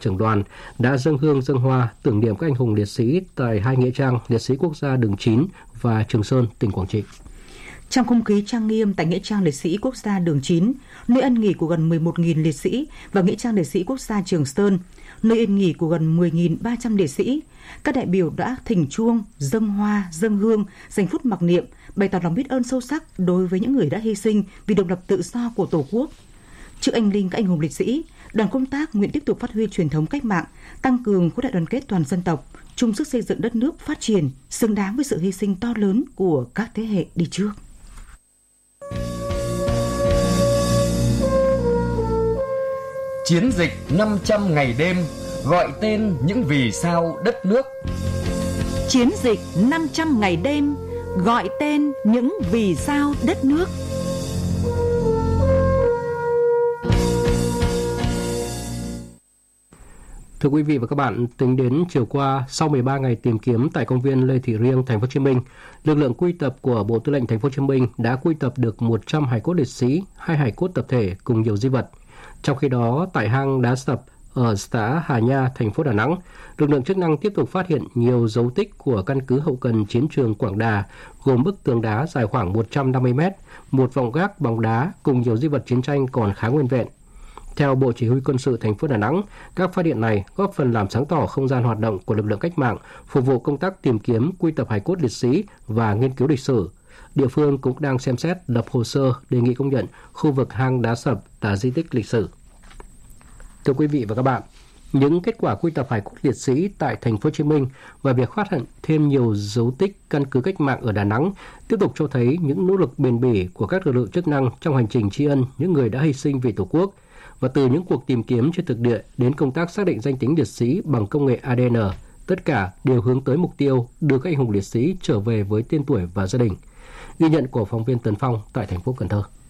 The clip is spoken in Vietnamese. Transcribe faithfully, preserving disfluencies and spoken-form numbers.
trưởng đoàn đã dâng hương dâng hoa tưởng niệm các anh hùng liệt sĩ tại hai nghĩa trang liệt sĩ quốc gia Đường Chín và Trường Sơn, tỉnh Quảng Trị. Trong không khí trang nghiêm tại nghĩa trang liệt sĩ quốc gia Đường Chín, nơi an nghỉ của gần mười một nghìn liệt sĩ, và nghĩa trang liệt sĩ quốc gia Trường Sơn, nơi yên nghỉ của gần mười nghìn ba trăm liệt sĩ, các đại biểu đã thỉnh chuông, dâng hoa, dâng hương, dành phút mặc niệm, bày tỏ lòng biết ơn sâu sắc đối với những người đã hy sinh vì độc lập tự do của Tổ quốc. Trước anh linh các anh hùng liệt sĩ, đoàn công tác nguyện tiếp tục phát huy truyền thống cách mạng, tăng cường khối đại đoàn kết toàn dân tộc, chung sức xây dựng đất nước phát triển, xứng đáng với sự hy sinh to lớn của các thế hệ đi trước. Chiến dịch năm trăm ngày đêm, gọi tên những vì sao đất nước. Chiến dịch năm trăm ngày đêm, gọi tên những vì sao đất nước. Thưa quý vị và các bạn, tính đến chiều qua, sau mười ba ngày tìm kiếm tại công viên Lê Thị Riêng, Thành phố Hồ Chí Minh, lực lượng quy tập của Bộ Tư lệnh Thành phố Hồ Chí Minh đã quy tập được một trăm hài cốt liệt sĩ, hai hài cốt tập thể cùng nhiều di vật. Trong khi đó, tại hang đá sập ở xã Hà Nha, thành phố Đà Nẵng, lực lượng chức năng tiếp tục phát hiện nhiều dấu tích của căn cứ hậu cần chiến trường Quảng Đà, gồm bức tường đá dài khoảng một trăm năm mươi mét, một vọng gác bằng đá cùng nhiều di vật chiến tranh còn khá nguyên vẹn. Theo Bộ Chỉ huy Quân sự thành phố Đà Nẵng, các phát hiện này góp phần làm sáng tỏ không gian hoạt động của lực lượng cách mạng, phục vụ công tác tìm kiếm, quy tập hài cốt liệt sĩ và nghiên cứu lịch sử. Địa phương cũng đang xem xét lập hồ sơ đề nghị công nhận khu vực hang đá sập là di tích lịch sử. Thưa quý vị và các bạn, những kết quả quy tập hài cốt liệt sĩ tại Thành phố Hồ Chí Minh và việc phát hiện thêm nhiều dấu tích căn cứ cách mạng ở Đà Nẵng tiếp tục cho thấy những nỗ lực bền bỉ của các lực lượng chức năng trong hành trình tri ân những người đã hy sinh vì Tổ quốc. Và từ những cuộc tìm kiếm trên thực địa đến công tác xác định danh tính liệt sĩ bằng công nghệ a đê en, tất cả đều hướng tới mục tiêu đưa các anh hùng liệt sĩ trở về với tên tuổi và gia đình. Ghi nhận của phóng viên Tấn Phong tại thành phố Cần Thơ.